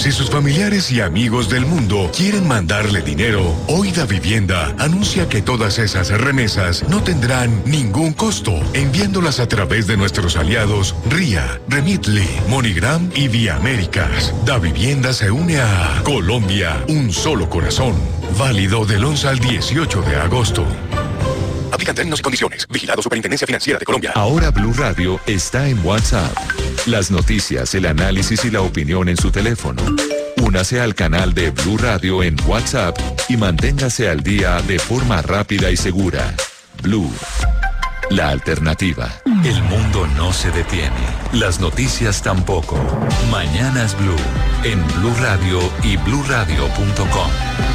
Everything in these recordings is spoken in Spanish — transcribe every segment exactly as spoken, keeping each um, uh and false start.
Si sus familiares y amigos del mundo quieren mandarle dinero, hoy Davivienda anuncia que todas esas remesas no tendrán ningún costo, enviándolas a través de nuestros aliados RIA, Remitly, MoneyGram y Vía Américas. Davivienda se une a Colombia, un solo corazón. Válido del once al dieciocho de agosto. Aplican términos y condiciones. Vigilado Superintendencia Financiera de Colombia. Ahora Blue Radio está en WhatsApp. Las noticias, el análisis y la opinión en su teléfono. Únase al canal de Blue Radio en WhatsApp y manténgase al día de forma rápida y segura. Blue, la alternativa. El mundo no se detiene. Las noticias tampoco. Mañanas Blue, en Blue Radio y blue radio punto com.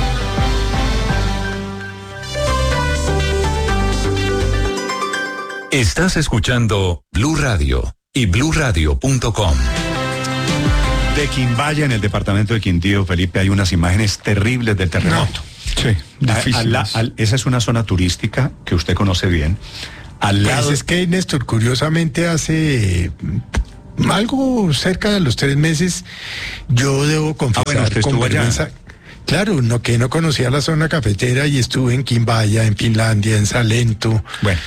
Estás escuchando Blue Radio y blue radio punto com. De Quimbaya, en el departamento de Quindío, Felipe, hay unas imágenes terribles del terremoto. No. Sí, difícil. Esa es una zona turística que usted conoce bien. Al pues lado... es que, Néstor, curiosamente hace algo cerca de los tres meses, yo debo confesar... Ah, bueno, usted estuvo allá. Claro, no, que no conocía la zona cafetera y estuve en Quimbaya, en Finlandia, en Salento. Bueno.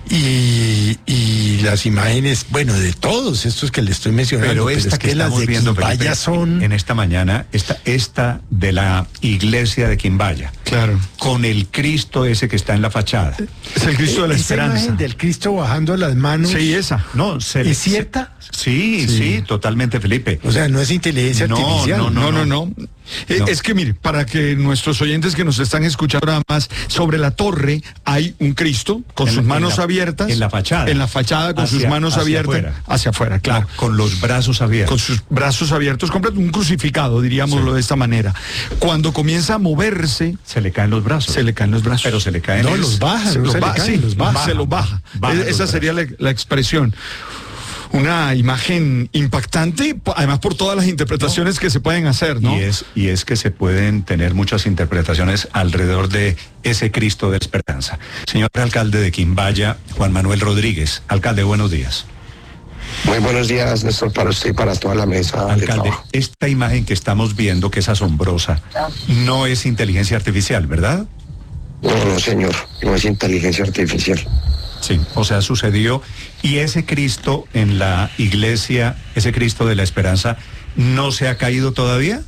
Y, y las imágenes, bueno, de todos estos que le estoy mencionando, pero esta pero es que, que las de viendo, Quimbaya Felipe, son... En esta mañana, esta, esta de la iglesia de Quimbaya. Claro. Con el Cristo ese que está en la fachada. Es el Cristo de la Esa Esperanza. imagen del Cristo bajando las manos. Sí, esa. No, se, ¿Es cierta? Sí, sí, sí, totalmente, Felipe. O sea, no es inteligencia no, artificial. No, no, no, no. no. no. Eh, es que mire, para que nuestros oyentes que nos están escuchando nada más, sobre la torre hay un Cristo con en sus la, manos en la, abiertas. En la fachada. En la fachada con hacia, sus manos hacia abiertas. Afuera. Hacia afuera, claro. No, con los brazos abiertos. Con sus brazos abiertos, completo, un crucificado, diríamoslo sí. de esta manera. Cuando comienza a moverse... Se le caen los brazos. Se le caen los brazos. Pero se le caen... No, el, los baja. Se, no los, se, ba le caen, sí, los baja. se los baja. baja Esa los sería la, la expresión. Una imagen impactante, además por todas las interpretaciones no. que se pueden hacer, ¿no? Y es, y es que se pueden tener muchas interpretaciones alrededor de ese Cristo de esperanza. Señor alcalde de Quimbaya, Juan Manuel Rodríguez. Alcalde, buenos días. Muy buenos días, Néstor, para usted y para toda la mesa. Alcalde, esta imagen que estamos viendo, que es asombrosa, no es inteligencia artificial, ¿verdad? No, no, señor, no es inteligencia artificial. Sí, o sea, sucedió. Y ese Cristo en la iglesia, ese Cristo de la Esperanza, ¿no se ha caído todavía?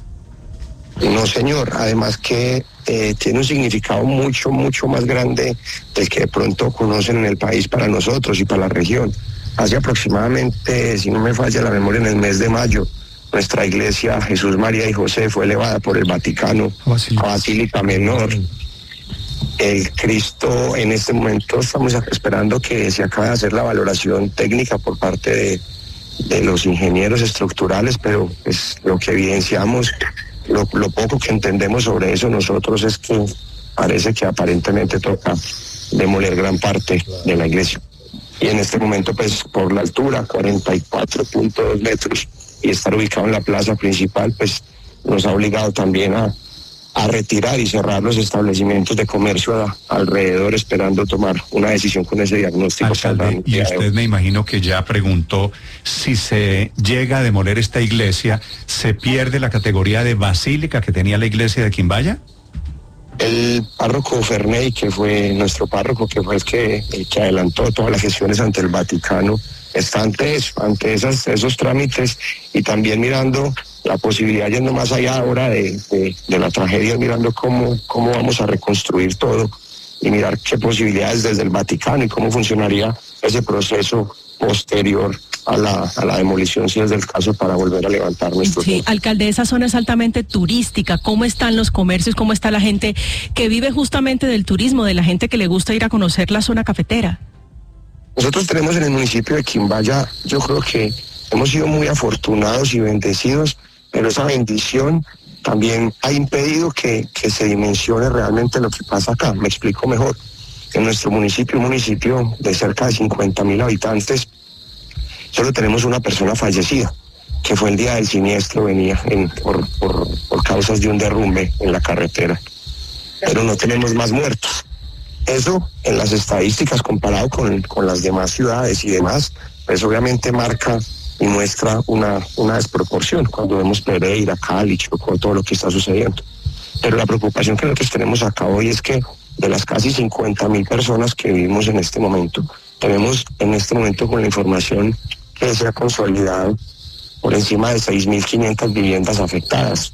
No, señor. Además que eh, tiene un significado mucho, mucho más grande del que de pronto conocen en el país para nosotros y para la región. Hace aproximadamente, si no me falla la memoria, en el mes de mayo, nuestra iglesia Jesús, María y José fue elevada por el Vaticano a Basílica Menor. El Cristo, en este momento estamos esperando que se acabe de hacer la valoración técnica por parte de, de los ingenieros estructurales, pero pues, lo que evidenciamos, lo, lo poco que entendemos sobre eso nosotros es que parece que aparentemente toca demoler gran parte de la iglesia. Y en este momento, pues por la altura, cuarenta y cuatro punto dos metros, y estar ubicado en la plaza principal, pues nos ha obligado también a a retirar y cerrar los establecimientos de comercio a, alrededor, esperando tomar una decisión con ese diagnóstico. Alcalde, y usted me imagino que ya preguntó, si se llega a demoler esta iglesia, ¿se pierde la categoría de basílica que tenía la iglesia de Quimbaya? El párroco Ferney, que fue nuestro párroco, que fue el que, el que adelantó todas las gestiones ante el Vaticano, está ante eso, ante esas, esos trámites, y también mirando la posibilidad, yendo más allá ahora de, de, de la tragedia, mirando cómo, cómo vamos a reconstruir todo y mirar qué posibilidades desde el Vaticano y cómo funcionaría ese proceso posterior a la, a la demolición, si es del caso, para volver a levantar nuestro... Sí, tema. Alcalde, esa zona es altamente turística. ¿Cómo están los comercios? ¿Cómo está la gente que vive justamente del turismo, de la gente que le gusta ir a conocer la zona cafetera? Nosotros tenemos en el municipio de Quimbaya, yo creo que hemos sido muy afortunados y bendecidos, pero esa bendición también ha impedido que, que se dimensione realmente lo que pasa acá. Me explico mejor. En nuestro municipio, un municipio de cerca de cincuenta mil habitantes, solo tenemos una persona fallecida, que fue el día del siniestro, venía en, por, por, por causas de un derrumbe en la carretera. Pero no tenemos más muertos. Eso, en las estadísticas, comparado con, con las demás ciudades y demás, pues obviamente marca y muestra una, una desproporción cuando vemos Pereira, Cali, Chocó, todo lo que está sucediendo. Pero la preocupación que nosotros tenemos acá hoy es que de las casi cincuenta mil personas que vivimos en este momento, tenemos en este momento con la información que se ha consolidado por encima de seis mil quinientas viviendas afectadas.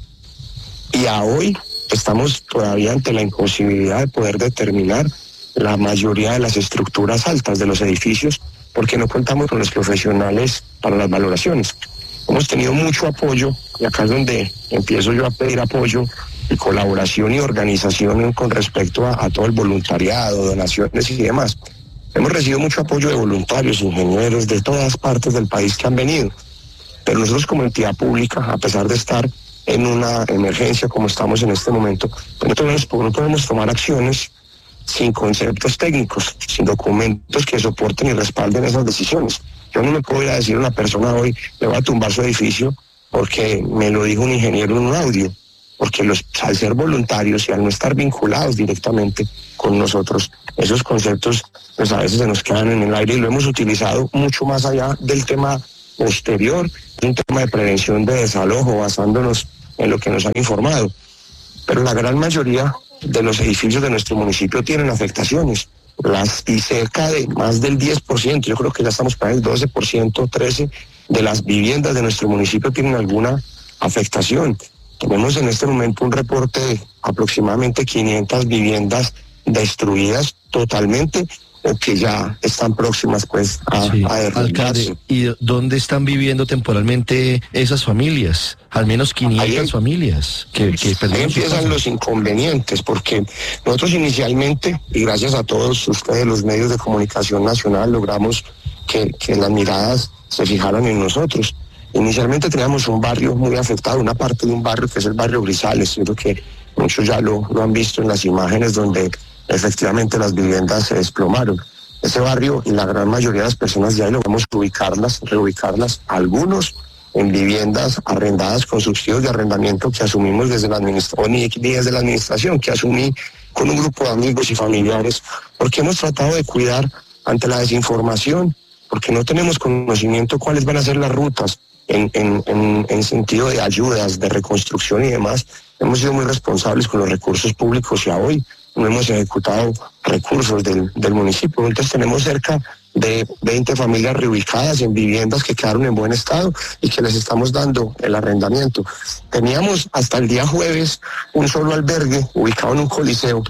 Y a hoy estamos todavía ante la imposibilidad de poder determinar la mayoría de las estructuras altas de los edificios porque no contamos con los profesionales para las valoraciones. Hemos tenido mucho apoyo y acá es donde empiezo yo a pedir apoyo y colaboración y organización con respecto a, a todo el voluntariado, donaciones y demás. Hemos recibido mucho apoyo de voluntarios, ingenieros de todas partes del país que han venido, pero nosotros como entidad pública, a pesar de estar en una emergencia como estamos en este momento, pues no podemos, no podemos tomar acciones sin conceptos técnicos, sin documentos que soporten y respalden esas decisiones. Yo no me puedo ir a decir a una persona hoy, le voy a tumbar su edificio porque me lo dijo un ingeniero en un audio, porque los, al ser voluntarios y al no estar vinculados directamente con nosotros, esos conceptos pues a veces se nos quedan en el aire y lo hemos utilizado mucho más allá del tema posterior, un tema de prevención de desalojo basándonos en lo que nos han informado. Pero la gran mayoría de los edificios de nuestro municipio tienen afectaciones, las y cerca de más del diez por ciento, yo creo que ya estamos para el doce por ciento, trece por ciento de las viviendas de nuestro municipio tienen alguna afectación. Tenemos en este momento un reporte de aproximadamente quinientas viviendas destruidas totalmente o que ya están próximas pues a, sí, a derrumbarse. Alcalde, ¿y dónde están viviendo temporalmente esas familias? Al menos quinientas ahí, familias que, que ahí empiezan los inconvenientes, porque nosotros inicialmente, y gracias a todos ustedes, los medios de comunicación nacional, logramos que, que las miradas se fijaran en nosotros. Inicialmente teníamos un barrio muy afectado, una parte de un barrio que es el barrio Grisales, creo que muchos ya lo, lo han visto en las imágenes donde efectivamente las viviendas se desplomaron. Ese barrio y la gran mayoría de las personas ya logramos ubicarlas, reubicarlas, algunos en viviendas arrendadas con subsidios de arrendamiento que asumimos desde la administración, ni desde la administración, que asumí con un grupo de amigos y familiares, porque hemos tratado de cuidar ante la desinformación, porque no tenemos conocimiento cuáles van a ser las rutas en, en, en, en sentido de ayudas, de reconstrucción y demás. Hemos sido muy responsables con los recursos públicos y a hoy no hemos ejecutado recursos del, del municipio. Entonces tenemos cerca de veinte familias reubicadas en viviendas que quedaron en buen estado y que les estamos dando el arrendamiento. Teníamos hasta el día jueves un solo albergue ubicado en un coliseo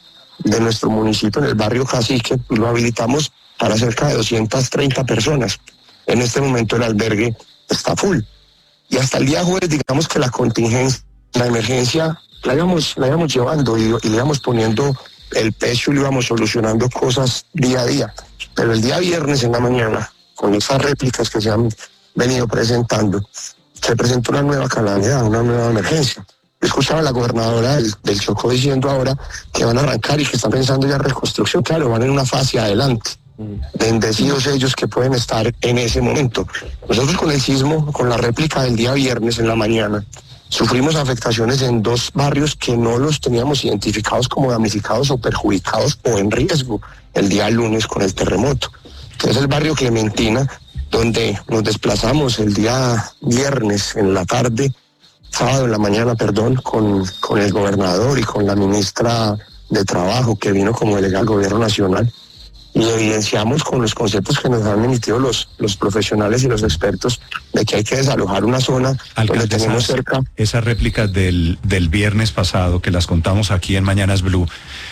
de nuestro municipio en el barrio Cacique y lo habilitamos para cerca de doscientas treinta personas. En este momento el albergue está full. Y hasta el día jueves digamos que la contingencia, la emergencia, la íbamos, la íbamos llevando y, y le íbamos poniendo el pecho y le íbamos solucionando cosas día a día. Pero el día viernes en la mañana, con esas réplicas que se han venido presentando, se presentó una nueva calamidad, una nueva emergencia. Escuchaba a la gobernadora del, del Chocó diciendo ahora que van a arrancar y que están pensando ya en reconstrucción. Claro, van en una fase adelante. Bendecidos ellos que pueden estar en ese momento. Nosotros con el sismo, con la réplica del día viernes en la mañana, sufrimos afectaciones en dos barrios que no los teníamos identificados como damnificados o perjudicados o en riesgo el día lunes con el terremoto, que es el barrio Clementina, donde nos desplazamos el día viernes en la tarde, sábado en la mañana, perdón, con, con el gobernador y con la ministra de Trabajo que vino como delegada del Gobierno Nacional. Y evidenciamos con los conceptos que nos han emitido los, los profesionales y los expertos de que hay que desalojar una zona donde tenemos cerca. Esas réplicas del, del viernes pasado, que las contamos aquí en Mañanas Blue,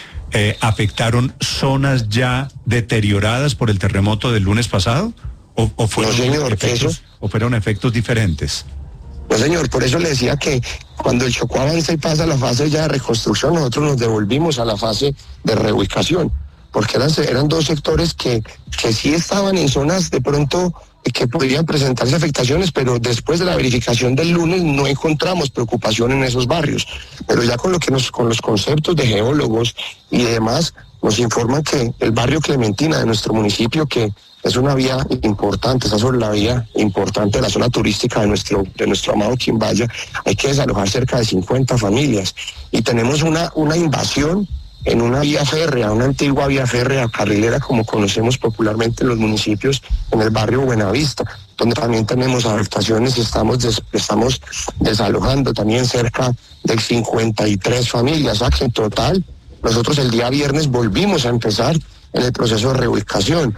eh, ¿afectaron zonas ya deterioradas por el terremoto del lunes pasado? ¿O, o, fueron, no, señor, efectos, eso, ¿O fueron efectos diferentes? No, señor, por eso le decía que cuando el Chocó avanza y pasa a la fase ya de reconstrucción, nosotros nos devolvimos a la fase de reubicación. Porque eran, eran dos sectores que, que sí estaban en zonas de pronto que podrían presentarse afectaciones, pero después de la verificación del lunes no encontramos preocupación en esos barrios. Pero ya con lo que nos, con los conceptos de geólogos y demás, nos informan que el barrio Clementina de nuestro municipio, que es una vía importante, está sobre la vía importante de la zona turística de nuestro, de nuestro amado Quimbaya, hay que desalojar cerca de cincuenta familias. Y tenemos una, una invasión en una vía férrea, una antigua vía férrea carrilera como conocemos popularmente en los municipios, en el barrio Buenavista. donde también tenemos adaptaciones y estamos, des, estamos desalojando también cerca de cincuenta y tres familias. O sea que en total, nosotros el día viernes volvimos a empezar en el proceso de reubicación.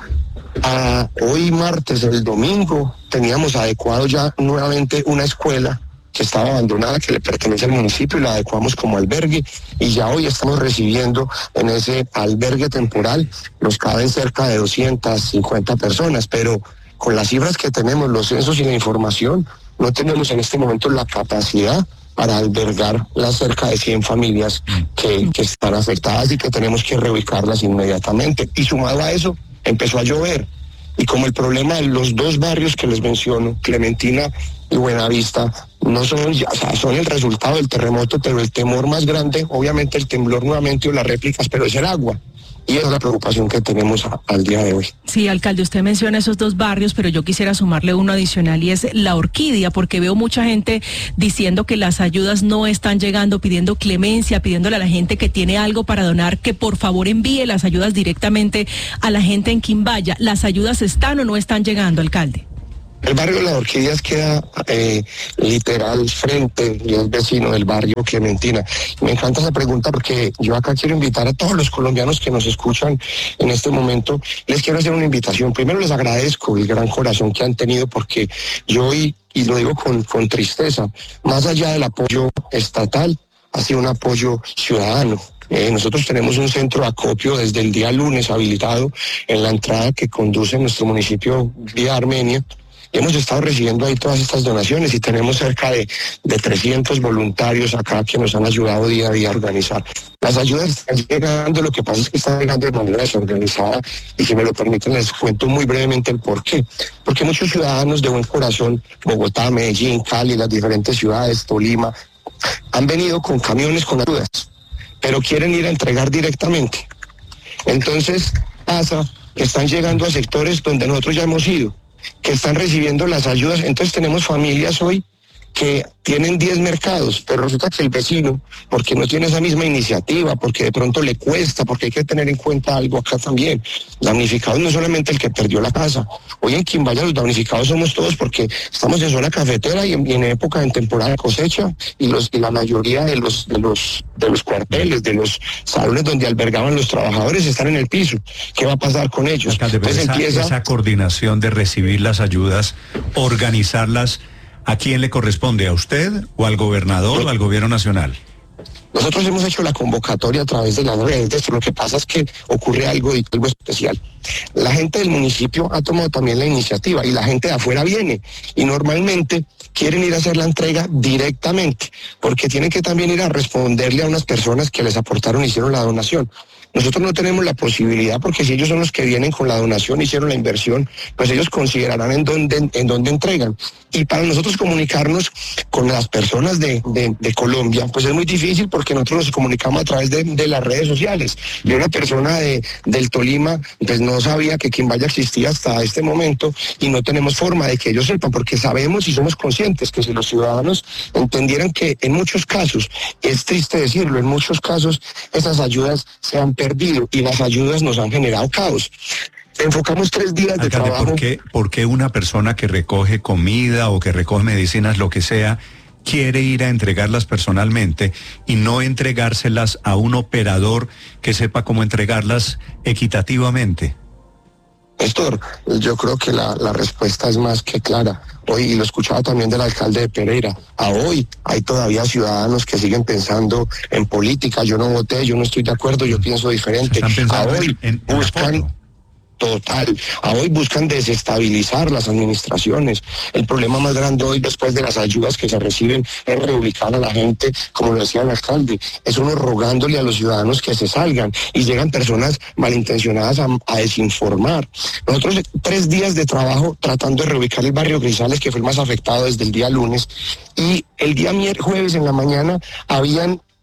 A hoy martes, el domingo, teníamos adecuado ya nuevamente una escuela que estaba abandonada, que le pertenece al municipio, y la adecuamos como albergue, y ya hoy estamos recibiendo en ese albergue temporal, nos caben cerca de doscientas cincuenta personas, pero con las cifras que tenemos, los censos y la información, no tenemos en este momento la capacidad para albergar las cerca de cien familias que, que están afectadas y que tenemos que reubicarlas inmediatamente. Y sumado a eso, empezó a llover, y como el problema de los dos barrios que les menciono, Clementina y Buenavista, no son, ya, o sea, son el resultado del terremoto, pero el temor más grande, obviamente el temblor nuevamente o las réplicas, pero es el agua. Y esa es la preocupación que tenemos a, al día de hoy. Sí, alcalde, usted menciona esos dos barrios, pero yo quisiera sumarle uno adicional, y es La Orquídea, porque veo mucha gente diciendo que las ayudas no están llegando, pidiendo clemencia, pidiéndole a la gente que tiene algo para donar, que por favor envíe las ayudas directamente a la gente en Quimbaya. ¿Las ayudas están o no están llegando, alcalde? El barrio de Las Orquídeas queda eh, literal frente y es vecino del barrio Clementina. Me encanta esa pregunta porque yo acá quiero invitar a todos los colombianos que nos escuchan en este momento. Les quiero hacer una invitación. Primero les agradezco el gran corazón que han tenido, porque yo hoy, y lo digo con, con tristeza, más allá del apoyo estatal, ha sido un apoyo ciudadano. Eh, nosotros tenemos un centro de acopio desde el día lunes habilitado en la entrada que conduce a nuestro municipio vía Armenia. Hemos estado recibiendo ahí todas estas donaciones y tenemos cerca de, de trescientos voluntarios acá que nos han ayudado día a día a organizar. Las ayudas están llegando, lo que pasa es que están llegando de manera desorganizada, y si me lo permiten les cuento muy brevemente el por qué. Porque muchos ciudadanos de buen corazón, Bogotá, Medellín, Cali, las diferentes ciudades, Tolima, han venido con camiones con ayudas, pero quieren ir a entregar directamente. Entonces pasa que están llegando a sectores donde nosotros ya hemos ido, que están recibiendo las ayudas. Entonces tenemos familias hoy que tienen diez mercados, pero resulta que el vecino, porque no tiene esa misma iniciativa, porque de pronto le cuesta, porque hay que tener en cuenta algo acá también. Damnificados no solamente el que perdió la casa. Hoy en Quimbaya los damnificados somos todos, porque estamos en zona cafetera y en, y en época, en temporada de cosecha, y, los, y la mayoría de los, de, los, de los cuarteles, de los salones donde albergaban los trabajadores están en el piso. ¿Qué va a pasar con ellos? Alcalde, Entonces esa, empieza... esa coordinación de recibir las ayudas, organizarlas, ¿a quién le corresponde? ¿A usted o al gobernador o al gobierno nacional? Nosotros hemos hecho la convocatoria a través de las redes. Lo que pasa es que ocurre algo y algo especial. La gente del municipio ha tomado también la iniciativa y la gente de afuera viene, y normalmente quieren ir a hacer la entrega directamente, porque tienen que también ir a responderle a unas personas que les aportaron y hicieron la donación. Nosotros no tenemos la posibilidad, porque si ellos son los que vienen con la donación, hicieron la inversión, pues ellos considerarán en dónde, en dónde entregan. Y para nosotros comunicarnos con las personas de, de, de Colombia, pues es muy difícil, porque nosotros nos comunicamos a través de, de las redes sociales. Y una persona de, del Tolima, pues no sabía que Quimbaya existía hasta este momento, y no tenemos forma de que ellos sepan, porque sabemos y somos conscientes que si los ciudadanos entendieran que en muchos casos, es triste decirlo, en muchos casos esas ayudas se han perdido y las ayudas nos han generado caos. Enfocamos tres días de Alcalde, trabajo. ¿por qué, ¿por qué una persona que recoge comida o que recoge medicinas, lo que sea, quiere ir a entregarlas personalmente y no entregárselas a un operador que sepa cómo entregarlas equitativamente? Néstor, yo creo que la, la respuesta es más que clara. Hoy, y lo escuchaba también del alcalde de Pereira, a hoy hay todavía ciudadanos que siguen pensando en política. Yo no voté, yo no estoy de acuerdo, yo pienso diferente. A hoy en, en buscan... Total. A hoy buscan desestabilizar las administraciones. El problema más grande hoy, después de las ayudas que se reciben, es reubicar a la gente, como lo decía el alcalde. Es uno rogándole a los ciudadanos que se salgan, y llegan personas malintencionadas a, a desinformar. Nosotros tres días de trabajo tratando de reubicar el barrio Grisales, que fue el más afectado desde el día lunes, y el día jueves en la mañana habían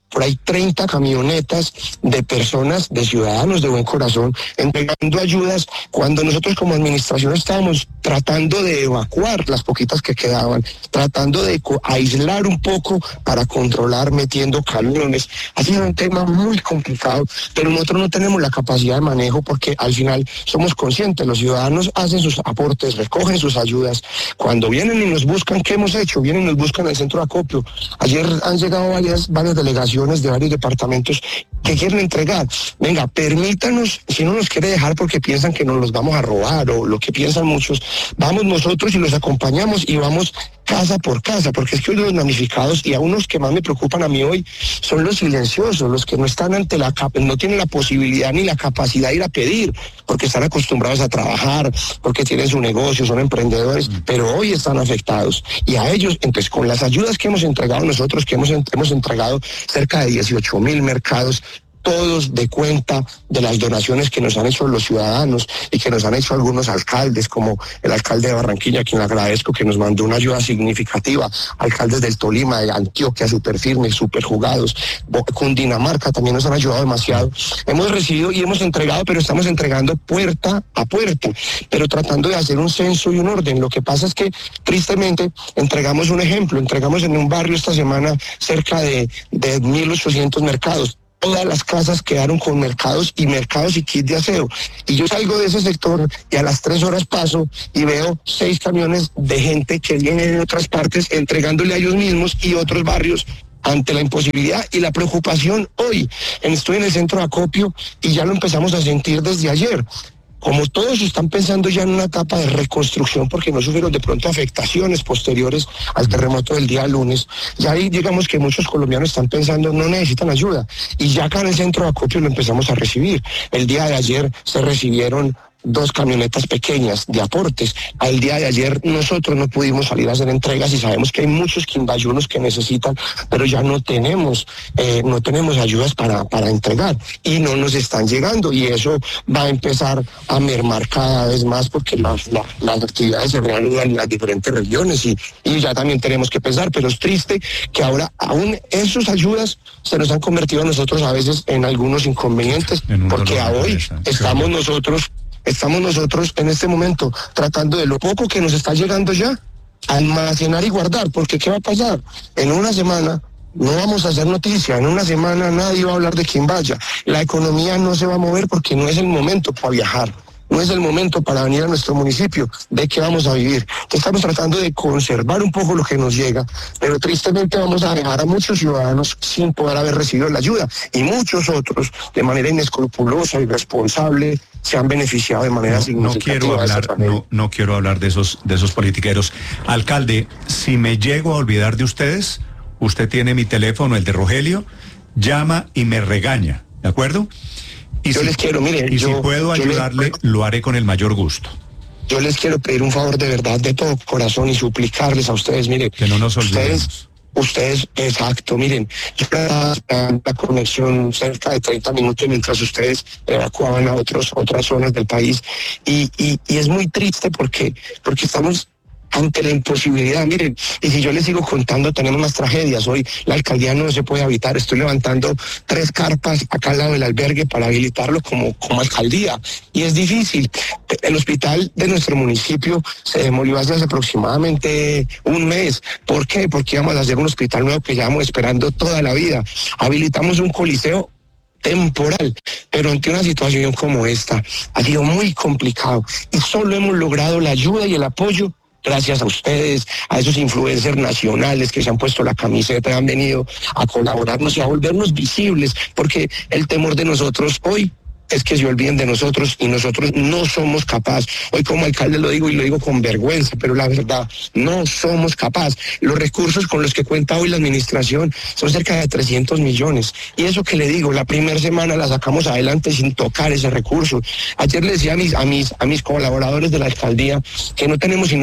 por ahí treinta camionetas de personas, de ciudadanos de buen corazón, entregando ayudas cuando nosotros como administración estábamos tratando de evacuar las poquitas que quedaban, tratando de aislar un poco para controlar, metiendo camiones. Ha sido un tema muy complicado, pero nosotros no tenemos la capacidad de manejo porque al final somos conscientes, los ciudadanos hacen sus aportes, recogen sus ayudas. Cuando vienen y nos buscan, ¿qué hemos hecho? Vienen y nos buscan en el centro de acopio. Ayer han llegado varias, varias delegaciones de varios departamentos que quieren entregar. Venga, permítanos, si no nos quiere dejar porque piensan que nos los vamos a robar o lo que piensan muchos, vamos nosotros y los acompañamos y vamos casa por casa, porque es que hoy los damnificados, y a unos que más me preocupan a mí hoy, son los silenciosos, los que no están ante la capa, no tienen la posibilidad ni la capacidad de ir a pedir, porque están acostumbrados a trabajar, porque tienen su negocio, son emprendedores, pero hoy están afectados. Y a ellos, entonces, con las ayudas que hemos entregado nosotros, que hemos, hemos entregado cerca de dieciocho mil mercados, todos de cuenta de las donaciones que nos han hecho los ciudadanos y que nos han hecho algunos alcaldes, como el alcalde de Barranquilla, a quien le agradezco, que nos mandó una ayuda significativa, alcaldes del Tolima, de Antioquia, súper firmes, súper jugados, Cundinamarca también nos han ayudado demasiado. Hemos recibido y hemos entregado, pero estamos entregando puerta a puerta, pero tratando de hacer un censo y un orden. Lo que pasa es que, tristemente, entregamos un ejemplo, entregamos en un barrio esta semana cerca de, de mil ochocientos mercados. Todas las casas quedaron con mercados y mercados y kits de aseo. Y yo salgo de ese sector y a las tres horas paso y veo seis camiones de gente que vienen de otras partes entregándole a ellos mismos y otros barrios ante la imposibilidad y la preocupación hoy. Estoy en el centro de acopio y ya lo empezamos a sentir desde ayer. Como todos están pensando ya en una etapa de reconstrucción porque no sufrieron de pronto afectaciones posteriores al terremoto del día lunes, ya ahí digamos que muchos colombianos están pensando no necesitan ayuda y ya acá en el centro de acopio lo empezamos a recibir. El día de ayer se recibieron dos camionetas pequeñas de aportes. Al día de ayer nosotros no pudimos salir a hacer entregas y sabemos que hay muchos quimbayunos que necesitan, pero ya no tenemos eh, no tenemos ayudas para, para entregar y no nos están llegando y eso va a empezar a mermar cada vez más porque las, la, las actividades se reanudan en las diferentes regiones y, y ya también tenemos que pensar, pero es triste que ahora aún esas ayudas se nos han convertido a nosotros a veces en algunos inconvenientes porque a hoy estamos nosotros Estamos nosotros en este momento tratando de lo poco que nos está llegando ya, almacenar y guardar, porque ¿qué va a pasar? En una semana no vamos a hacer noticia, en una semana nadie va a hablar de quién vaya, la economía no se va a mover porque no es el momento para viajar. No es el momento para venir a nuestro municipio, de qué vamos a vivir. Estamos tratando de conservar un poco lo que nos llega, pero tristemente vamos a dejar a muchos ciudadanos sin poder haber recibido la ayuda y muchos otros, de manera inescrupulosa y irresponsable, se han beneficiado de manera no, significativa. No quiero hablar, no, no quiero hablar de esos, de esos politiqueros. Alcalde, si me llego a olvidar de ustedes, usted tiene mi teléfono, el de Rogelio, llama y me regaña, ¿de acuerdo? Y yo si, les quiero, miren, y yo, si puedo ayudarle, les, lo haré con el mayor gusto. Yo les quiero pedir un favor de verdad, de todo corazón y suplicarles a ustedes, miren. Que no nos olvidemos. Ustedes, ustedes, exacto, miren, yo estaba esperando la conexión cerca de treinta minutos mientras ustedes evacuaban a otros, otras zonas del país y, y, y es muy triste porque, porque estamos ante la imposibilidad. Miren, y si yo les sigo contando, tenemos más tragedias. Hoy la alcaldía no se puede habitar. Estoy levantando tres carpas acá al lado del albergue para habilitarlo como, como alcaldía. Y es difícil. El hospital de nuestro municipio se demolió hace aproximadamente un mes. ¿Por qué? Porque íbamos a hacer un hospital nuevo que llevamos esperando toda la vida. Habilitamos un coliseo temporal, pero ante una situación como esta ha sido muy complicado y solo hemos logrado la ayuda y el apoyo gracias a ustedes, a esos influencers nacionales que se han puesto la camiseta y han venido a colaborarnos y a volvernos visibles, porque el temor de nosotros hoy es que se olviden de nosotros y nosotros no somos capaces. Hoy como alcalde lo digo y lo digo con vergüenza, pero la verdad, no somos capaces. Los recursos con los que cuenta hoy la administración son cerca de trescientos millones. Y eso que le digo, la primera semana la sacamos adelante sin tocar ese recurso. Ayer le decía a mis, a mis, a mis colaboradores de la alcaldía que no tenemos sino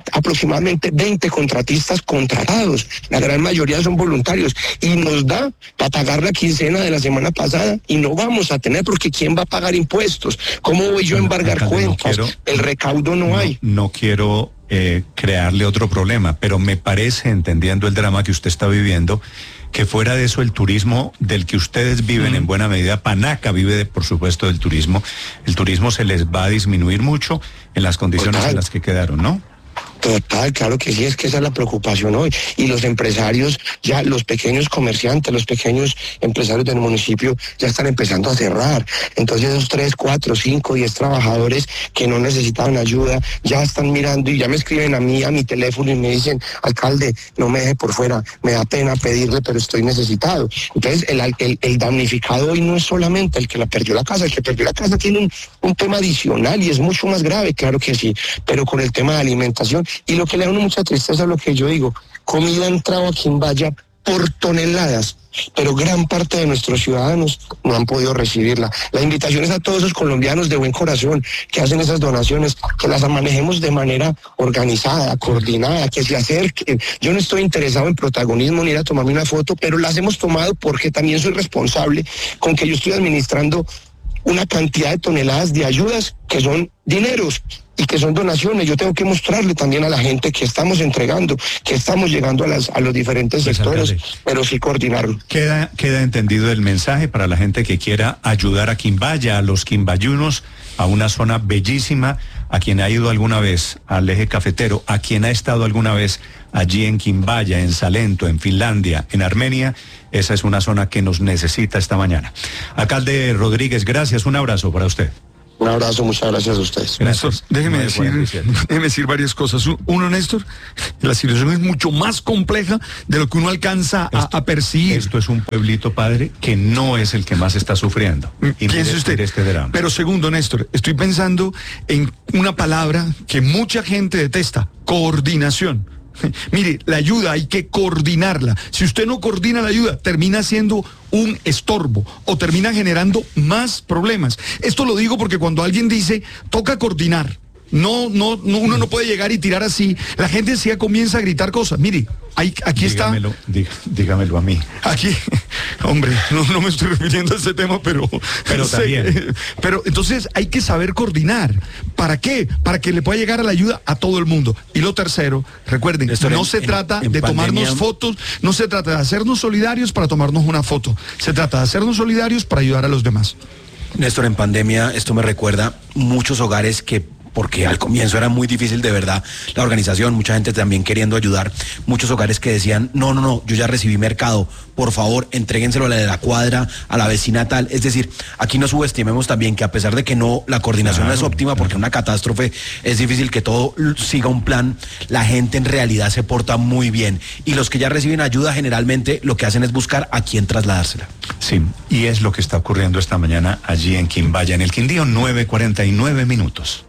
aproximadamente veinte contratistas contratados, la gran mayoría son voluntarios, y nos da para pagar la quincena de la semana pasada, y no vamos a tener, porque ¿quién va a pagar impuestos? ¿Cómo voy yo a embargar Alcalde, no cuentas? quiero- El recaudo no, no, hay. no quiero eh, crearle otro problema, pero me parece, entendiendo el drama que usted está viviendo, que fuera de eso el turismo del que ustedes viven mm. en buena medida, Panaca vive de, por supuesto del turismo, el turismo se les va a disminuir mucho en las condiciones Total. en las que quedaron, ¿no? Total, claro que sí, es que esa es la preocupación hoy. Y los empresarios, ya los pequeños comerciantes, los pequeños empresarios del municipio ya están empezando a cerrar. Entonces esos tres, cuatro, cinco, diez trabajadores que no necesitaban ayuda ya están mirando y ya me escriben a mí, a mi teléfono, y me dicen: alcalde, no me deje por fuera, me da pena pedirle, pero estoy necesitado. Entonces el, el, el damnificado hoy no es solamente el que la perdió la casa, el que perdió la casa tiene un, un tema adicional y es mucho más grave, claro que sí, pero con el tema de alimentación. Y lo que le da a uno mucha tristeza es lo que yo digo: comida ha entrado a Quimbaya por toneladas, pero gran parte de nuestros ciudadanos no han podido recibirla. La invitación es a todos esos colombianos de buen corazón que hacen esas donaciones, que las manejemos de manera organizada, coordinada, que se acerquen. Yo no estoy interesado en protagonismo ni ir a tomarme una foto, pero las hemos tomado porque también soy responsable con que yo estoy administrando una cantidad de toneladas de ayudas que son dineros y que son donaciones. Yo tengo que mostrarle también a la gente que estamos entregando, que estamos llegando a, las, a los diferentes pues sectores, alcalde, pero sí coordinarlo. Queda, queda entendido el mensaje para la gente que quiera ayudar a Quimbaya, a los quimbayunos, a una zona bellísima, a quien ha ido alguna vez al eje cafetero, a quien ha estado alguna vez allí en Quimbaya, en Salento, en Finlandia, en Armenia. Esa es una zona que nos necesita esta mañana. Alcalde Rodríguez, gracias, un abrazo para usted. Un abrazo, muchas gracias a ustedes. Néstor, déjeme decir, déjeme decir varias cosas. Uno, Néstor, la situación es mucho más compleja de lo que uno alcanza a, esto, a percibir. Esto es un pueblito, padre, que no es el que más está sufriendo. Y piense usted. Este drama. Pero segundo, Néstor, estoy pensando en una palabra que mucha gente detesta: coordinación. Mire, la ayuda hay que coordinarla. Si usted no coordina la ayuda, termina siendo un estorbo o termina generando más problemas. Esto lo digo porque cuando alguien dice toca coordinar, no, no, no uno no puede llegar y tirar así, la gente sí comienza a gritar cosas. Mire, hay, aquí dígamelo, está. Dí, dígamelo a mí. Aquí, hombre, no, no me estoy refiriendo a ese tema, pero. Pero sé, también. Pero entonces hay que saber coordinar. ¿Para qué? Para que le pueda llegar a la ayuda a todo el mundo. Y lo tercero, recuerden, Esto no en, se trata en, en de pandemia... tomarnos fotos, no se trata de hacernos solidarios para tomarnos una foto. Se trata de hacernos solidarios para ayudar a los demás. Néstor, en pandemia, esto me recuerda muchos hogares que, porque al comienzo era muy difícil de verdad la organización, mucha gente también queriendo ayudar, muchos hogares que decían: no, no, no, yo ya recibí mercado, por favor, entréguenselo a la de la cuadra, a la vecina tal. Es decir, aquí no subestimemos también que a pesar de que no, la coordinación claro, no es óptima, claro. porque una catástrofe es difícil que todo siga un plan, la gente en realidad se porta muy bien, y los que ya reciben ayuda generalmente lo que hacen es buscar a quién trasladársela. Sí, y es lo que está ocurriendo esta mañana allí en Quimbaya, en el Quindío. Nueve cuarenta y nueve minutos.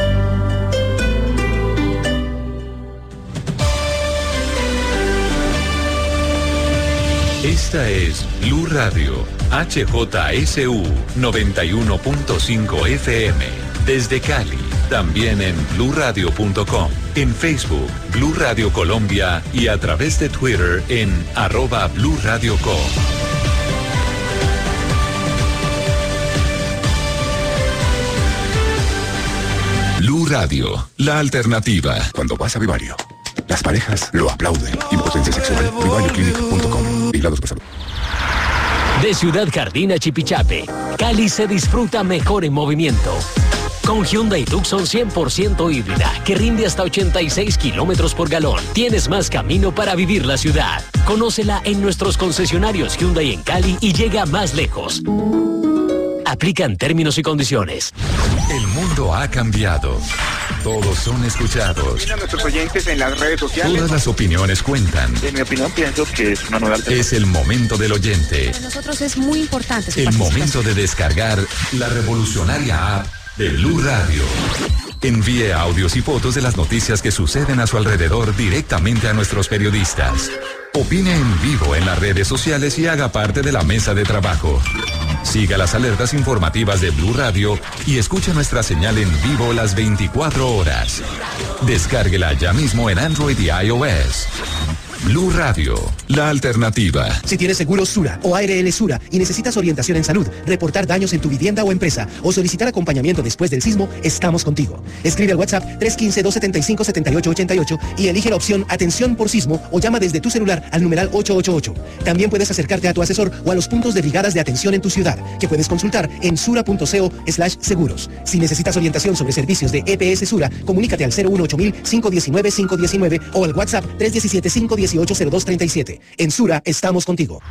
Esta es Blue Radio, H J S U noventa y uno punto cinco F M, desde Cali, también en blue radio punto com, en Facebook, Blue Radio Colombia y a través de Twitter en arroba Blue Radio Co. Blue Radio, la alternativa. Cuando vas a Vivario, las parejas lo aplauden. Impotencia sexual, vivario clinic punto com. Vigilados por salud. De Ciudad Jardín a Chipichape, Cali se disfruta mejor en movimiento. Con Hyundai Tucson cien por ciento híbrida, que rinde hasta ochenta y seis kilómetros por galón, tienes más camino para vivir la ciudad. Conócela en nuestros concesionarios Hyundai en Cali y llega más lejos. Aplican términos y condiciones. El mundo ha cambiado. Todos son escuchados. Mira a nuestros oyentes en las redes sociales. Todas las opiniones cuentan. En mi opinión, pienso que es una nueva alternativa. Es el momento del oyente. Para nosotros es muy importante. El momento de descargar la revolucionaria app de Blue Radio. Envíe audios y fotos de las noticias que suceden a su alrededor directamente a nuestros periodistas. Opine en vivo en las redes sociales y haga parte de la mesa de trabajo. Siga las alertas informativas de Blue Radio y escuche nuestra señal en vivo las veinticuatro horas. Descárguela ya mismo en Android y iOS. Blue Radio, la alternativa. Si tienes seguro Sura o A R L Sura y necesitas orientación en salud, reportar daños en tu vivienda o empresa o solicitar acompañamiento después del sismo, estamos contigo. Escribe al WhatsApp tres uno cinco, dos siete cinco, siete ocho ocho ocho y elige la opción Atención por Sismo o llama desde tu celular al numeral ocho ocho ocho. También puedes acercarte a tu asesor o a los puntos de brigadas de atención en tu ciudad, que puedes consultar en sura.co slash seguros. Si necesitas orientación sobre servicios de E P S Sura, comunícate al cero uno ocho mil, cinco uno nueve, cinco uno nueve o al WhatsApp tres uno siete, cinco uno ocho, cero dos tres siete. En Sura estamos contigo.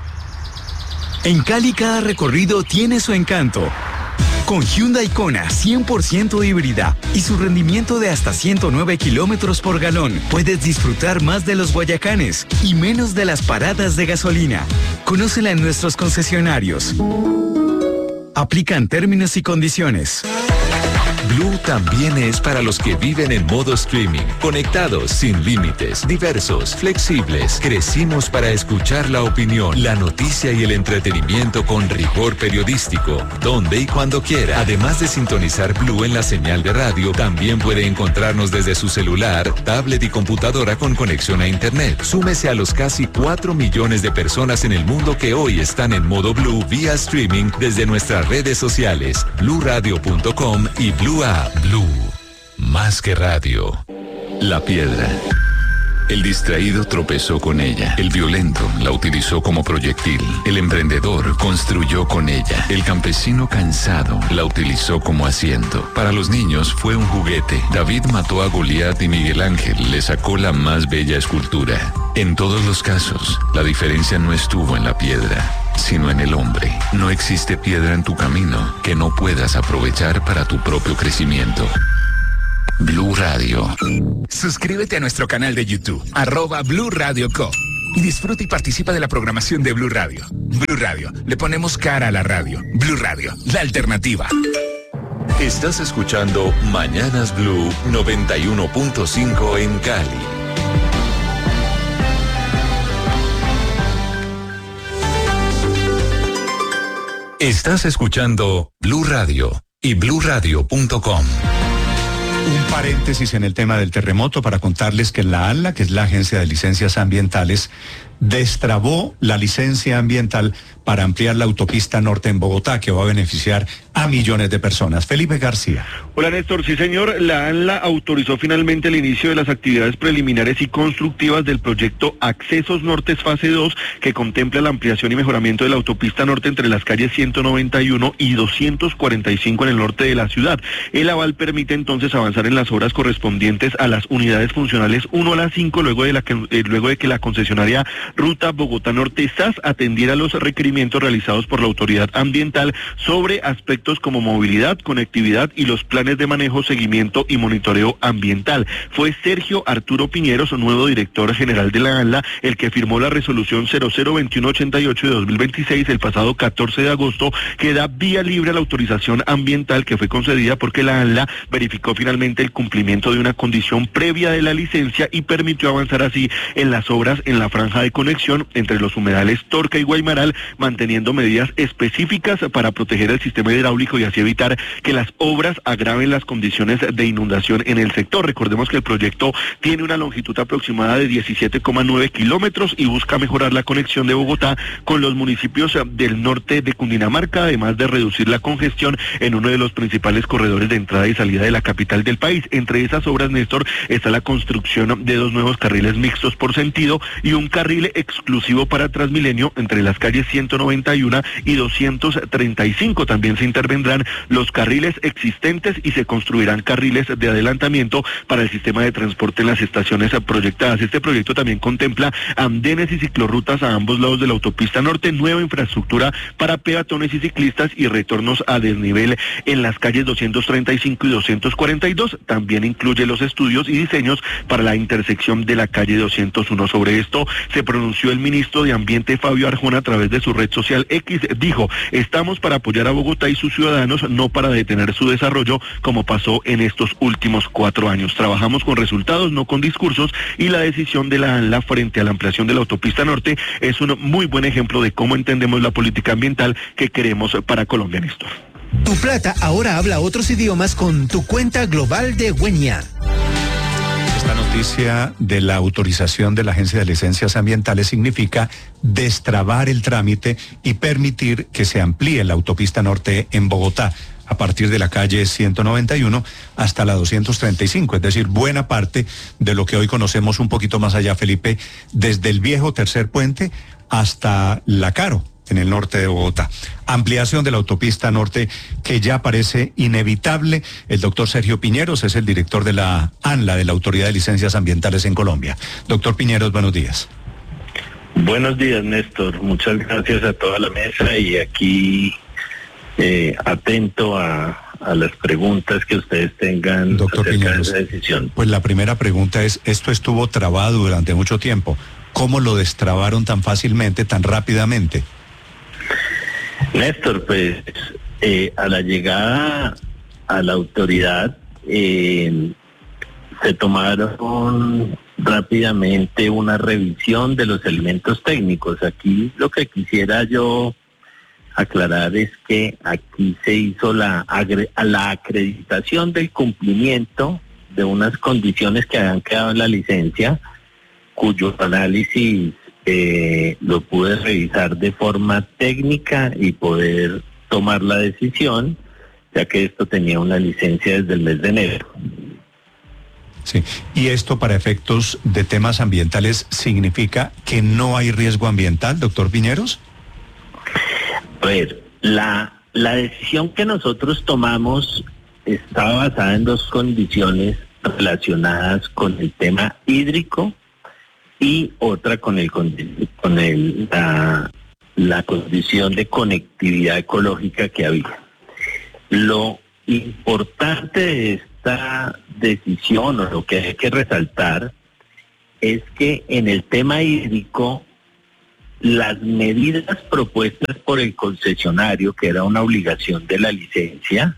En Cali cada recorrido tiene su encanto. Con Hyundai Kona cien por ciento híbrida y su rendimiento de hasta ciento nueve kilómetros por galón, puedes disfrutar más de los Guayacanes y menos de las paradas de gasolina. Conócela en nuestros concesionarios. Aplican términos y condiciones. Blue también es para los que viven en modo streaming, conectados, sin límites, diversos, flexibles. Crecimos para escuchar la opinión, la noticia y el entretenimiento con rigor periodístico, donde y cuando quiera. Además de sintonizar Blue en la señal de radio, también puede encontrarnos desde su celular, tablet y computadora con conexión a internet. Súmese a los casi cuatro millones de personas en el mundo que hoy están en modo Blue vía streaming desde nuestras redes sociales, blue radio punto com y Blue App. Blue, más que radio. La piedra. El distraído tropezó con ella. El violento la utilizó como proyectil. El emprendedor construyó con ella. El campesino cansado la utilizó como asiento. Para los niños fue un juguete. David mató a Goliat y Miguel Ángel le sacó la más bella escultura. En todos los casos, la diferencia no estuvo en la piedra, sino en el hombre. No existe piedra en tu camino que no puedas aprovechar para tu propio crecimiento. Blue Radio. Suscríbete a nuestro canal de YouTube, arroba Blue Radio Co. Y disfruta y participa de la programación de Blue Radio. Blue Radio, le ponemos cara a la radio. Blue Radio, la alternativa. Estás escuchando Mañanas Blue noventa y uno punto cinco en Cali. Estás escuchando Blue Radio y blue radio punto com. Un paréntesis en el tema del terremoto para contarles que la ANLA, que es la Agencia de Licencias Ambientales, destrabó la licencia ambiental para ampliar la autopista norte en Bogotá, que va a beneficiar a millones de personas. Felipe García. Hola Néstor, sí señor, la ANLA autorizó finalmente el inicio de las actividades preliminares y constructivas del proyecto Accesos Norte fase dos, que contempla la ampliación y mejoramiento de la autopista norte entre las calles ciento noventa y uno y doscientos cuarenta y cinco en el norte de la ciudad. El aval permite entonces avanzar en las obras correspondientes a las unidades funcionales uno a las cinco, luego de, la que, eh, luego de que la concesionaria Ruta Bogotá Norte S A S atendiera los requerimientos realizados por la autoridad ambiental sobre aspectos como movilidad, conectividad y los planes de manejo, seguimiento y monitoreo ambiental. Fue Sergio Arturo Piñeros, nuevo director general de la ANLA, el que firmó la resolución cero cero veintiuno ochenta y ocho de dos mil veintiséis el pasado catorce de agosto, que da vía libre a la autorización ambiental que fue concedida porque la ANLA verificó finalmente el cumplimiento de una condición previa de la licencia y permitió avanzar así en las obras en la franja de conexión entre los humedales Torca y Guaymaral, manteniendo medidas específicas para proteger el sistema hidráulico y así evitar que las obras agraven las condiciones de inundación en el sector. Recordemos que el proyecto tiene una longitud aproximada de diecisiete coma nueve kilómetros y busca mejorar la conexión de Bogotá con los municipios del norte de Cundinamarca, además de reducir la congestión en uno de los principales corredores de entrada y salida de la capital del país. Entre esas obras, Néstor, está la construcción de dos nuevos carriles mixtos por sentido y un carril exclusivo para Transmilenio entre las calles ciento noventa y uno y doscientos treinta y cinco. También se intervendrán los carriles existentes y se construirán carriles de adelantamiento para el sistema de transporte en las estaciones proyectadas. Este proyecto también contempla andenes y ciclorrutas a ambos lados de la autopista norte, nueva infraestructura para peatones y ciclistas y retornos a desnivel en las calles doscientos treinta y cinco y doscientos cuarenta y dos. También incluye los estudios y diseños para la intersección de la calle doscientos uno. Sobre esto se pronunció el ministro de Ambiente, Fabio Arjona, a través de sus red social X, dijo, estamos para apoyar a Bogotá y sus ciudadanos, no para detener su desarrollo, como pasó en estos últimos cuatro años. Trabajamos con resultados, no con discursos, y la decisión de la ANLA frente a la ampliación de la autopista norte es un muy buen ejemplo de cómo entendemos la política ambiental que queremos para Colombia, Néstor. Tu plata ahora habla otros idiomas con tu cuenta global de Wenia. Esta noticia de la autorización de la Agencia de Licencias Ambientales significa destrabar el trámite y permitir que se amplíe la autopista norte en Bogotá a partir de la calle ciento noventa y uno hasta la doscientos treinta y cinco, es decir, buena parte de lo que hoy conocemos un poquito más allá, Felipe, desde el viejo tercer puente hasta La Caro, en el norte de Bogotá. Ampliación de la autopista norte que ya parece inevitable. El doctor Sergio Piñeros es el director de la ANLA, de la Autoridad de Licencias Ambientales en Colombia. Doctor Piñeros, buenos días. Buenos días, Néstor. Muchas gracias a toda la mesa y aquí eh, atento a, a las preguntas que ustedes tengan doctor acerca Piñeros, de esa decisión. Pues la primera pregunta es, esto estuvo trabado durante mucho tiempo. ¿Cómo lo destrabaron tan fácilmente, tan rápidamente? Néstor, pues eh, a la llegada a la autoridad eh, se tomaron rápidamente una revisión de los elementos técnicos. Aquí lo que quisiera yo aclarar es que aquí se hizo la, la acreditación del cumplimiento de unas condiciones que habían quedado en la licencia, cuyo análisis Eh, lo pude revisar de forma técnica y poder tomar la decisión, ya que esto tenía una licencia desde el mes de enero. Sí, y esto para efectos de temas ambientales significa que no hay riesgo ambiental, doctor Piñeros. A ver, la, la decisión que nosotros tomamos estaba basada en dos condiciones relacionadas con el tema hídrico y otra con el con el la, la condición de conectividad ecológica que había. Lo importante de esta decisión, o lo que hay que resaltar, es que en el tema hídrico las medidas propuestas por el concesionario, que era una obligación de la licencia,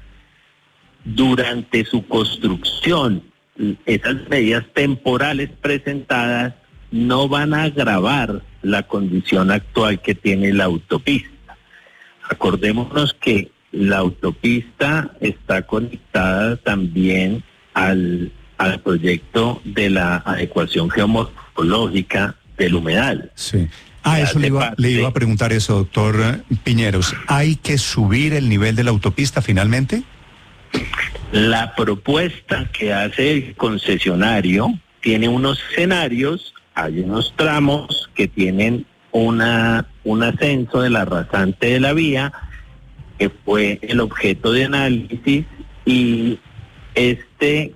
durante su construcción, esas medidas temporales presentadas no van a agravar la condición actual que tiene la autopista. Acordémonos que la autopista está conectada también al, al proyecto de la adecuación geomorfológica del humedal. Sí. Ah, eso le iba, le iba a preguntar eso, doctor Piñeros. ¿Hay que subir el nivel de la autopista finalmente? La propuesta que hace el concesionario tiene unos escenarios, hay unos tramos que tienen una un ascenso de la rasante de la vía, que fue el objeto de análisis, y este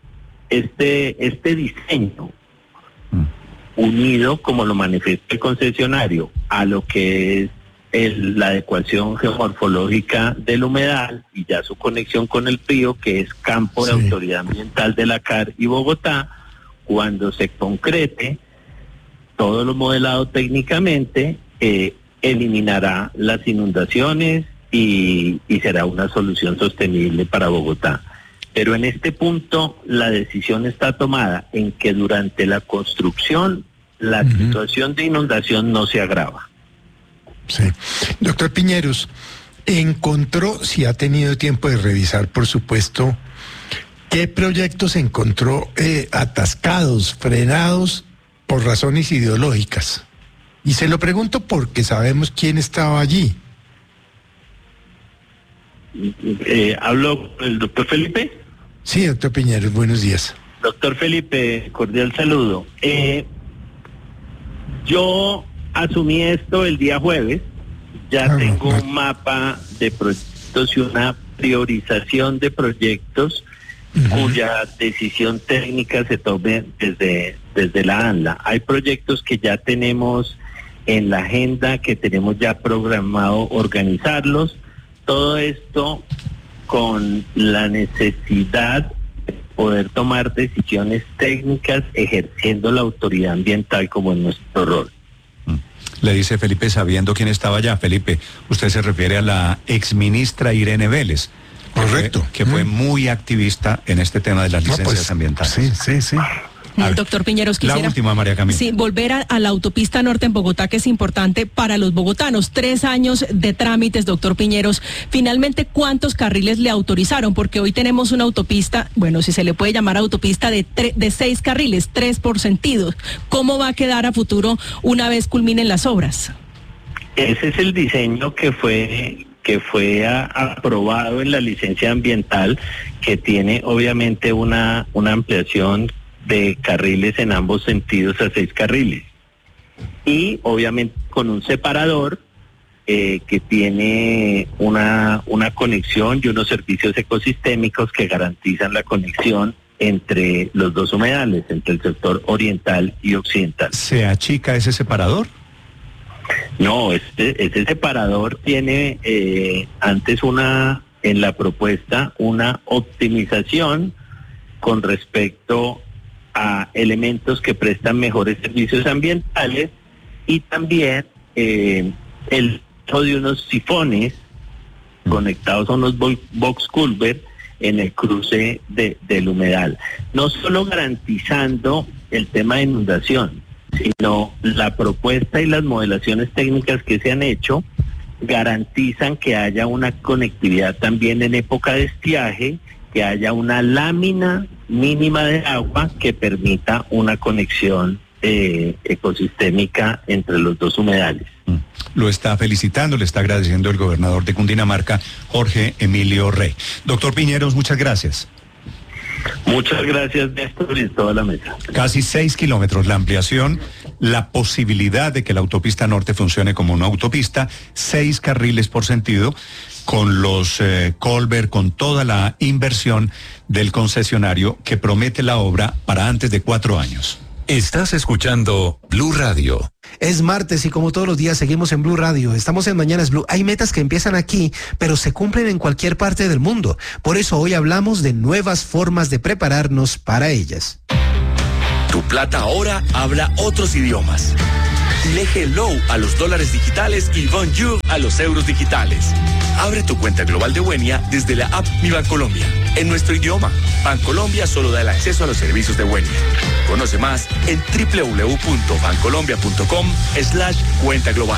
este este diseño unido, como lo manifiesta el concesionario, a lo que es El, la adecuación geomorfológica del humedal y ya su conexión con el río, que es campo de sí. Autoridad Ambiental de la C A R y Bogotá, cuando se concrete todo lo modelado técnicamente, eh, eliminará las inundaciones y, y será una solución sostenible para Bogotá. Pero en este punto la decisión está tomada en que durante la construcción la uh-huh. situación de inundación no se agrava. Sí. Doctor Piñeros, encontró, si ha tenido tiempo de revisar, por supuesto, qué proyectos encontró eh, atascados, frenados por razones ideológicas. Y se lo pregunto porque sabemos quién estaba allí. Eh, ¿Hablo con el doctor Felipe? Sí, doctor Piñeros, buenos días. Doctor Felipe, cordial saludo. Eh, yo... Asumí esto el día jueves, ya ah, tengo no, no. un mapa de proyectos y una priorización de proyectos uh-huh. cuya decisión técnica se tome desde, desde la ANLA. Hay proyectos que ya tenemos en la agenda, que tenemos ya programado organizarlos, todo esto con la necesidad de poder tomar decisiones técnicas ejerciendo la autoridad ambiental como en nuestro rol. Le dice Felipe, sabiendo quién estaba allá. Felipe, usted se refiere a la exministra Irene Vélez. Correcto. Que fue, que fue muy activista en este tema de las licencias no, pues, ambientales. Sí, sí, sí. Ver, doctor Piñeros, quisiera... La última, María Camila. Sí, volver a, a la autopista norte en Bogotá, que es importante para los bogotanos. Tres años de trámites, doctor Piñeros. Finalmente, ¿cuántos carriles le autorizaron? Porque hoy tenemos una autopista, bueno, si se le puede llamar autopista, de, tre- de seis carriles, tres por sentido. ¿Cómo va a quedar a futuro una vez culminen las obras? Ese es el diseño que fue... que fue a, aprobado en la licencia ambiental, que tiene obviamente una, una ampliación de carriles en ambos sentidos a seis carriles. Y obviamente con un separador eh, que tiene una, una conexión y unos servicios ecosistémicos que garantizan la conexión entre los dos humedales, entre el sector oriental y occidental. ¿Se achica ese separador? No, este, este separador tiene eh, antes una, en la propuesta, una optimización con respecto a elementos que prestan mejores servicios ambientales y también eh, el uso de unos sifones conectados a unos box culvert en el cruce de, del humedal. No solo garantizando el tema de inundación, sino la propuesta y las modelaciones técnicas que se han hecho garantizan que haya una conectividad también en época de estiaje, que haya una lámina mínima de agua que permita una conexión eh, ecosistémica entre los dos humedales. Lo está felicitando, le está agradeciendo el gobernador de Cundinamarca, Jorge Emilio Rey. Doctor Piñeros, muchas gracias. Muchas gracias, Néstor, y toda la mesa. Casi seis kilómetros la ampliación, la posibilidad de que la autopista norte funcione como una autopista, seis carriles por sentido, con los eh, Colbert, con toda la inversión del concesionario que promete la obra para antes de cuatro años. Estás escuchando Blue Radio. Es martes y como todos los días seguimos en Blue Radio. Estamos en Mañanas Blue. Hay metas que empiezan aquí, pero se cumplen en cualquier parte del mundo. Por eso hoy hablamos de nuevas formas de prepararnos para ellas. Tu plata ahora habla otros idiomas. Dile hello a los dólares digitales y bonjour a los euros digitales. Abre tu cuenta global de Buenia desde la app Mi Bancolombia. En nuestro idioma, Bancolombia solo da el acceso a los servicios de Buenia. Conoce más en doble u doble u doble u punto bancolombia punto com slash cuenta global.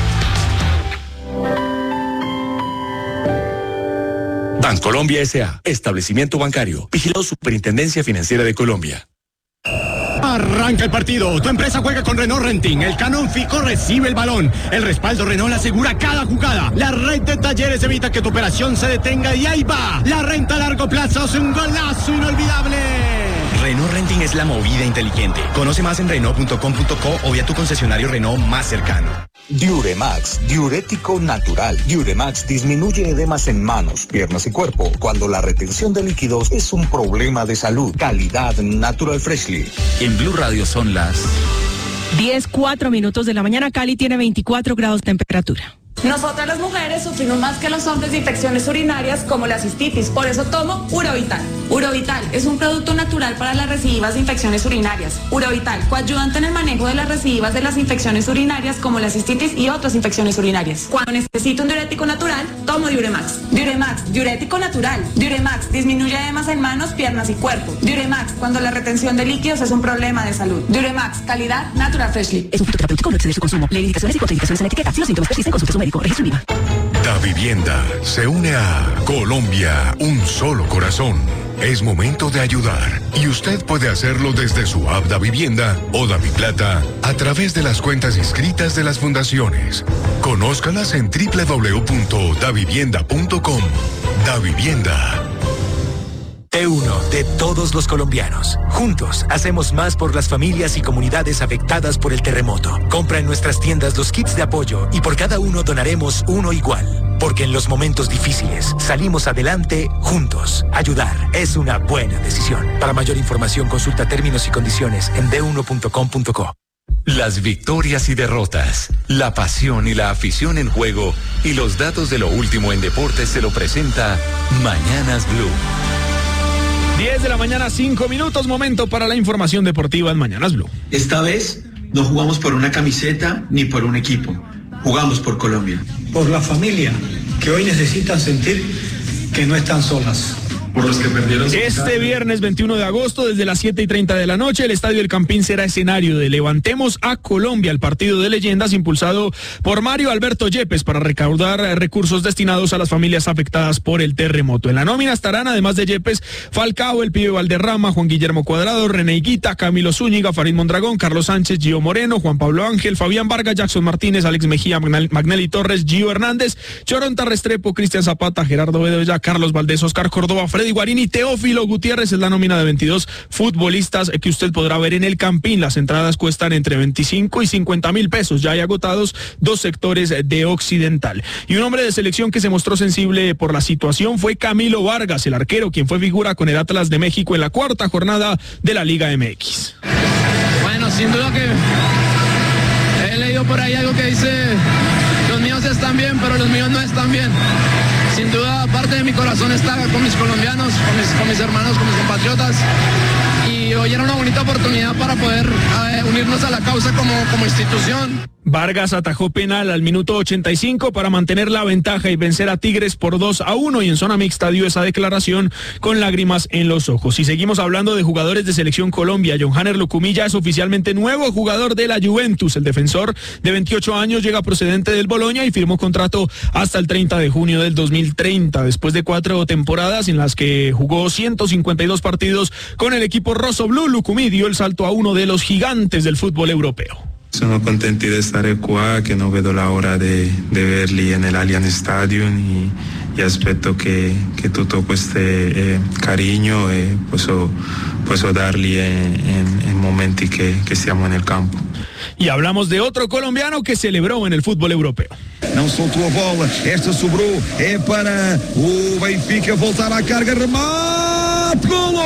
Bancolombia S A, establecimiento bancario, vigilado Superintendencia Financiera de Colombia. Arranca el partido. Tu empresa juega con Renault Renting. El Canon Fico recibe el balón. El respaldo Renault asegura cada jugada. La red de talleres evita que tu operación se detenga y ahí va. La renta a largo plazo es un golazo inolvidable. Renault Renting es la movida inteligente. Conoce más en renault punto com punto co o vía tu concesionario Renault más cercano. Diuremax, diurético natural. Diuremax disminuye edemas en manos, piernas y cuerpo cuando la retención de líquidos es un problema de salud. Calidad Natural Freshly. En Blue Radio son las diez, cuatro minutos de la mañana. Cali tiene veinticuatro grados de temperatura. Nosotras las mujeres sufrimos más que los hombres de infecciones urinarias como la cistitis, por eso tomo Urovital. Urovital es un producto natural para las recidivas de infecciones urinarias. Urovital, coayudante en el manejo de las recidivas de las infecciones urinarias como la cistitis y otras infecciones urinarias. Cuando necesito un diurético natural, tomo Diuremax. Diuremax, diurético natural. Diuremax, disminuye edemas en manos, piernas y cuerpo. Diuremax, cuando la retención de líquidos es un problema de salud. Diuremax, calidad Natural Freshly. Es un fitoterapéutico, no excede su consumo. Lee indicaciones y contraindicaciones en la etiqueta. Si los síntomas persisten, consulte a su médico. Registro IVA. Da Vivienda se une a Colombia, un solo corazón. Es momento de ayudar y usted puede hacerlo desde su app Da Vivienda o Da Mi Plata a través de las cuentas inscritas de las fundaciones. Conózcalas en doble u doble u doble u punto da vivienda punto com. Da Vivienda. T uno de todos los colombianos. Juntos hacemos más por las familias y comunidades afectadas por el terremoto. Compra en nuestras tiendas los kits de apoyo y por cada uno donaremos uno igual. Porque en los momentos difíciles salimos adelante juntos. Ayudar es una buena decisión. Para mayor información consulta términos y condiciones en d uno punto com punto co. Las victorias y derrotas, la pasión y la afición en juego y los datos de lo último en deportes se lo presenta Mañanas Blue. diez de la mañana, cinco minutos, momento para la información deportiva en Mañanas Blue. Esta vez no jugamos por una camiseta ni por un equipo, jugamos por Colombia. Por la familia, que hoy necesitan sentir que no están solas. Por los que perdieron. Este viernes veintiuno de agosto, desde las siete y treinta de la noche, el Estadio El Campín será escenario de Levantemos a Colombia, el partido de leyendas impulsado por Mario Alberto Yepes para recaudar recursos destinados a las familias afectadas por el terremoto. En la nómina estarán, además de Yepes, Falcao, el Pibe Valderrama, Juan Guillermo Cuadrado, René Higuita, Camilo Zúñiga, Farid Mondragón, Carlos Sánchez, Gio Moreno, Juan Pablo Ángel, Fabián Vargas, Jackson Martínez, Alex Mejía, Magnelli Torres, Gio Hernández, Choronta Restrepo, Cristian Zapata, Gerardo Bedoya, Carlos Valdés, Oscar Córdoba, Freddy Guarini, Teófilo Gutiérrez. Es la nómina de veintidós futbolistas que usted podrá ver en el Campín. Las entradas cuestan entre veinticinco y cincuenta mil pesos. Ya hay agotados dos sectores de Occidental. Y un hombre de selección que se mostró sensible por la situación fue Camilo Vargas, el arquero, quien fue figura con el Atlas de México en la cuarta jornada de la Liga M X. Bueno, sin duda que he leído por ahí algo que dice: los míos están bien, pero los míos no están bien. Sin duda, parte de mi corazón está con mis colombianos, con mis, con mis hermanos, con mis compatriotas. Y hoy era una bonita oportunidad para poder eh, unirnos a la causa como, como institución. Vargas atajó penal al minuto ochenta y cinco para mantener la ventaja y vencer a Tigres por dos a uno, y en zona mixta dio esa declaración con lágrimas en los ojos. Y seguimos hablando de jugadores de Selección Colombia. John Hanner Lucumilla es oficialmente nuevo jugador de la Juventus. El defensor de veintiocho años llega procedente del Boloña y firmó contrato hasta el treinta de junio del dos mil treinta. Después de cuatro temporadas en las que jugó ciento cincuenta y dos partidos con el equipo rossoblu, Lucumí dio el salto a uno de los gigantes del fútbol europeo. Sono contenti di stare qua, che non vedo la hora di vederli nell'Allianz Stadium e, e aspetto che, che tutto questo eh, cariño e posso, posso darli in, in, in momenti che, che stiamo nel campo. Y hablamos de otro colombiano que celebró en el fútbol europeo. Não soltou a bola, esta sobrou, é para o Benfica voltar à carga, remate, golo!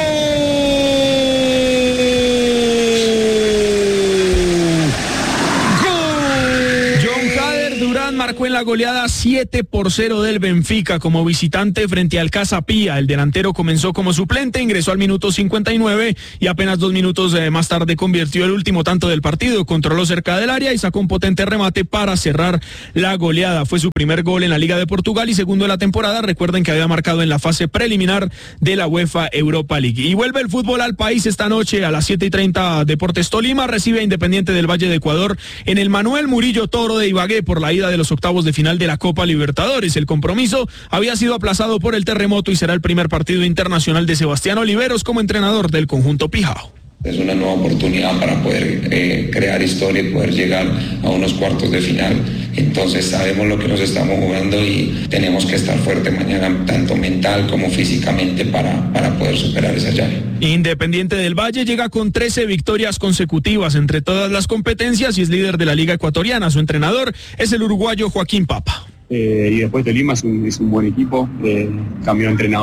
Marcó en la goleada siete por cero del Benfica como visitante frente al Casa Pía. El delantero comenzó como suplente, ingresó al minuto cincuenta y nueve y apenas dos minutos eh, más tarde convirtió el último tanto del partido. Controló cerca del área y sacó un potente remate para cerrar la goleada. Fue su primer gol en la Liga de Portugal y segundo de la temporada. Recuerden que había marcado en la fase preliminar de la UEFA Europa League. Y vuelve el fútbol al país esta noche a las siete y treinta. Deportes Tolima recibe a Independiente del Valle de Ecuador en el Manuel Murillo Toro de Ibagué por la ida de los octavos de final de la Copa Libertadores. El compromiso había sido aplazado por el terremoto y será el primer partido internacional de Sebastián Oliveros como entrenador del conjunto Pijao. Es una nueva oportunidad para poder eh, crear historia y poder llegar a unos cuartos de final. Entonces sabemos lo que nos estamos jugando y tenemos que estar fuerte mañana, tanto mental como físicamente, para, para poder superar esa llave. Independiente del Valle llega con trece victorias consecutivas entre todas las competencias y es líder de la Liga Ecuatoriana. Su entrenador es el uruguayo Joaquín Papa. Eh, y después Tolima es un, es un buen equipo, eh, cambió de entrenador.